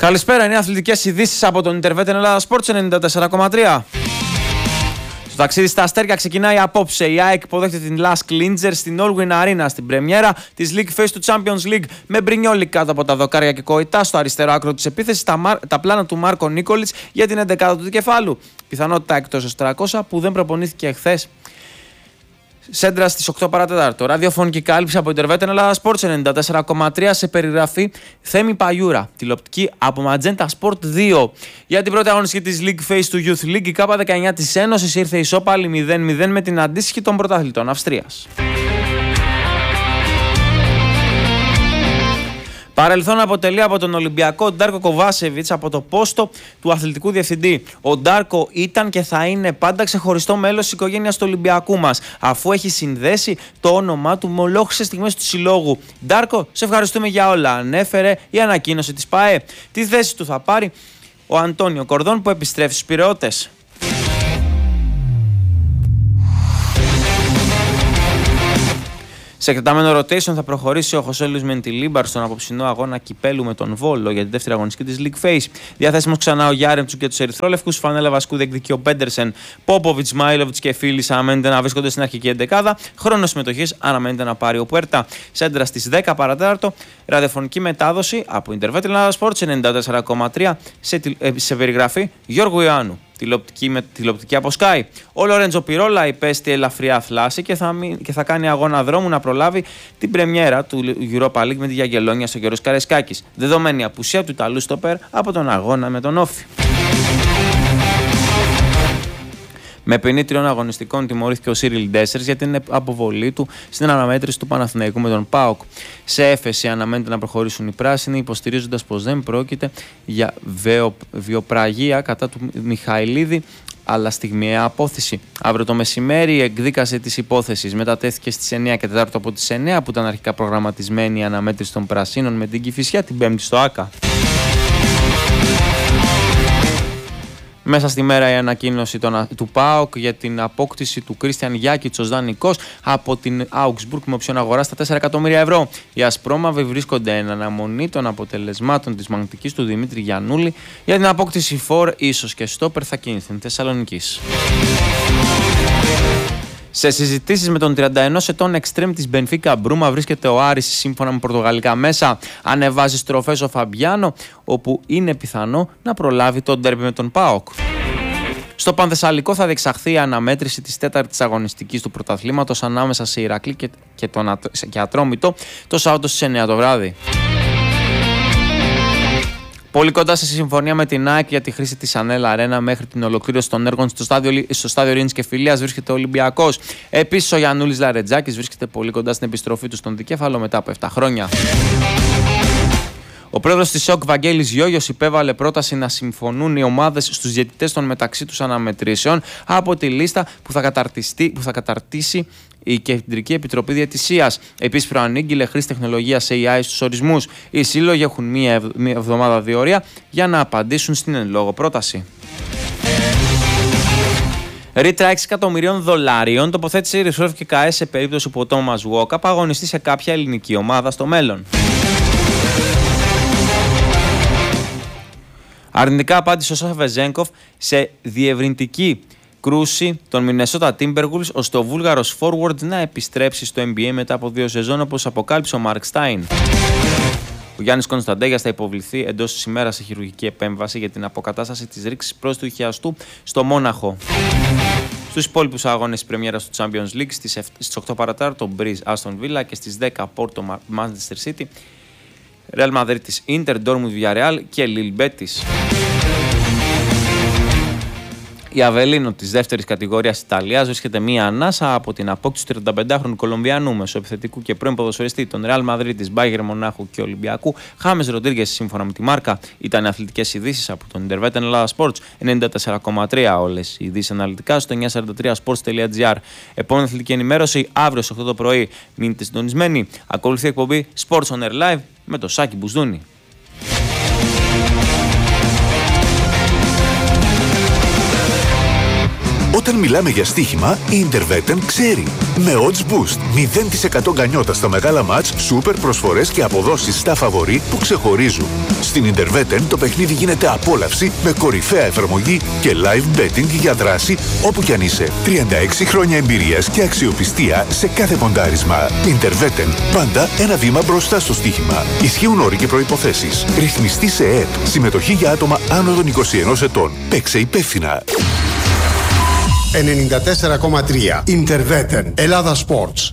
Καλησπέρα, είναι αθλητικές ειδήσεις από τον Intervet Ελλάδα Sports 94,3. Το ταξίδι στα αστέρια ξεκινάει απόψε. Η ΑΕΚ υποδέχεται την Las Clingers στην Allwyn Arena στην πρεμιέρα της League Phase του Champions League με Μπρινιόλι κάτω από τα δοκάρια και Κοϊτά στο αριστερό άκρο της επίθεσης. Τα πλάνα του Μάρκο Νίκολιτς για την 11η του κεφάλου. Πιθανότητα εκτός 400 που δεν προπονήθηκε εχθές. Σέντρα στις 8 παρατέταρτο. Ραδιοφωνική κάλυψη από Intervet Ελλάδα Sports 94,3 σε περιγραφή Θέμη Παγιούρα. Τηλεοπτική από Magenta Sport 2. Για την πρώτη αγωνιστική της League Phase του Youth League, η K19 της Ένωσης ήρθε ισόπαλη 0-0 με την αντίστοιχη των πρωταθλητών Αυστρίας. Παρελθόν αποτελεί από τον Ολυμπιακό Ντάρκο Κοβάσεβιτς από το πόστο του αθλητικού διευθυντή. Ο Ντάρκο ήταν και θα είναι πάντα ξεχωριστό μέλος της οικογένειας του Ολυμπιακού μας, αφού έχει συνδέσει το όνομά του με ολόκληρες στιγμές του συλλόγου. Ντάρκο, σε ευχαριστούμε για όλα, ανέφερε η ανακοίνωση της ΠΑΕ. Τη θέση του θα πάρει ο Αντώνιο Κορδόν που επιστρέφει στους Πειραιώτες. Σε εκτεταμένο rotation θα προχωρήσει ο Χωσέ Λουίς Μεντιλίμπαρ στον απόψινό αγώνα κυπέλου με τον Βόλο για τη δεύτερη αγωνιστική της League Phase. Διαθέσιμος ξανά ο Γιάρεμτσου και τους Ερυθρόλευκους. Φανέλα βασικού διεκδικεί ο Πέντερσεν, Πόποβιτς, Μάιλοβιτς και Φίλης αναμένεται να βρίσκονται στην αρχική εντεκάδα. Χρόνο συμμετοχής αναμένεται να πάρει ο Πουέρτα. Σέντρα στις 10 παρατέταρτο. Ραδιοφωνική μετάδοση από Intervet Ελλάδα Sports 94,3 σε περιγραφή Γιώργου Ιωάννου. Τηλεοπτική από Sky. Ο Λορέντζο Πιρόλα υπέστη ελαφριά θλάση και θα κάνει αγώνα δρόμου να προλάβει την πρεμιέρα του Europa League με τη Γιαγγελόνια στο Γιώργος Καρεσκάκης. Δεδομένη απουσία του Ιταλού στόπερ από τον αγώνα με τον Όφη. Με ποινή 3 αγωνιστικών τιμωρήθηκε ο Σίριλ Ντέσσερς για την αποβολή του στην αναμέτρηση του Παναθηναϊκού με τον ΠΑΟΚ. Σε έφεση αναμένεται να προχωρήσουν οι πράσινοι, υποστηρίζοντας πως δεν πρόκειται για βιοπραγία κατά του Μιχαηλίδη, αλλά στιγμιαία απόθεση. Αύριο το μεσημέρι η εκδίκαση της υπόθεσης μετατέθηκε στις 9 και 4 από τις 9 που ήταν αρχικά προγραμματισμένη η αναμέτρηση των πρασίνων με την Κηφισιά την 5η στο ΆΚΑ. Μέσα στη μέρα η ανακοίνωση του ΠΑΟΚ για την απόκτηση του Κρίστιαν Γιάκιτς ως δανεικός από την Augsburg με οψιόν αγορά στα 4 εκατομμύρια ευρώ. Οι ασπρόμαυροι βρίσκονται εν αναμονή των αποτελεσμάτων της μαγνητικής του Δημήτρη Γιαννούλη για την απόκτηση φορ, ίσως και στόπερ θα κινηθούν Θεσσαλονικής. Σε συζητήσεις με τον 31 ετών εξτρέμ της Μπενφίκα Μπρούμα βρίσκεται ο Άρης σύμφωνα με πορτογαλικά μέσα. Ανεβάζει στροφές ο Φαμπιάνο, όπου είναι πιθανό να προλάβει τον ντέρμπι με τον ΠΑΟΚ. Στο Πανθεσσαλικό θα διεξαχθεί η αναμέτρηση της 4ης αγωνιστικής του πρωταθλήματος ανάμεσα σε Ηρακλή και Ατρόμητο το Σάββατο στις 9 το βράδυ. Πολύ κοντά σε συμφωνία με την ΑΕΚ για τη χρήση της Ανέλα Αρένα μέχρι την ολοκλήρωση των έργων στο στάδιο Ειρήνης και Φιλίας βρίσκεται ο Ολυμπιακός. Επίσης, ο Γιαννούλης Λαρετζάκης βρίσκεται πολύ κοντά στην επιστροφή του στον δικέφαλο μετά από 7 χρόνια. Ο πρόεδρος της ΣΟΚ, Βαγγέλης Γιώγιος, υπέβαλε πρόταση να συμφωνούν οι ομάδες στους διαιτητές των μεταξύ τους αναμετρήσεων από τη λίστα που θα καταρτήσει η Κεντρική Επιτροπή Διαιτησίας. Επίσης, προανήγγειλε χρήση τεχνολογίας AI στους ορισμούς. Οι σύλλογοι έχουν μία εβδομάδα διορία για να απαντήσουν στην εν λόγω πρόταση. Ρήτρα 6 εκατομμυρίων δολαρίων τοποθέτησε η Ερυθρόλευκη ΚΑΕΣ σε περίπτωση που ο Τόμας Βόκαπ αγωνιστεί σε κάποια ελληνική ομάδα στο μέλλον. Αρνητικά απάντησε ο Σάσα Βεζένκοφ σε διευρυντική κρούση των Minnesota Timberwolves ώστε ο Βούλγαρος forward να επιστρέψει στο NBA μετά από 2 σεζόν, όπως αποκάλυψε ο Μαρκ Στάιν. Ο Γιάννης Κωνσταντέγιας θα υποβληθεί εντός της ημέρας σε χειρουργική επέμβαση για την αποκατάσταση της ρήξης πρόστιου χιαστού στο Μόναχο. Στους υπόλοιπους αγώνες της πρεμιέρας του Champions League στις 8 παρατάρτο Breeze Aston Villa και στις 10 Porto Manchester City, Real Madrid της Inter, Dortmund Villarreal και Lille Betis. Η Αβελίνο της δεύτερης κατηγορίας Ιταλίας βρίσκεται μία ανάσα από την απόκτηση του 35χρονου Κολομβιανού μεσοεπιθετικού και πρώην ποδοσφαιριστή των Real Madrid της Bayern Μονάχου και Ολυμπιακού, Χάμες Ροντρίγκες, σύμφωνα με τη Μάρκα. Ήταν αθλητικές ειδήσεις από τον Intervet Ελλάδα Sports 94,3. Όλες οι ειδήσεις αναλυτικά στο 943sports.gr. Επόμενη αθλητική ενημέρωση αύριο στις 8 το πρωί. Μείνετε συντονισμένοι. Ακολουθεί η εκπομπή Sports on Air Live με το Σάκη Μπουσδούνη. Όταν μιλάμε για στοίχημα, η Interveten ξέρει. Με odds boost, 0% γκανιότα στα μεγάλα μάτς, σούπερ προσφορές και αποδόσεις στα φαβορί που ξεχωρίζουν. Στην Interveten το παιχνίδι γίνεται απόλαυση με κορυφαία εφαρμογή και live betting για δράση όπου κι αν είσαι. 36 χρόνια εμπειρίας και αξιοπιστία σε κάθε ποντάρισμα. Interveten, πάντα ένα βήμα μπροστά στο στοίχημα. Ισχύουν όροι και προϋποθέσεις. Ρυθμιστή σε ΕΕΠ. Συμμετοχή για άτομα άνω των 21 ετών. Παίξε υπεύθυνα. 94,3 Interveten. Ελλάδα Sports.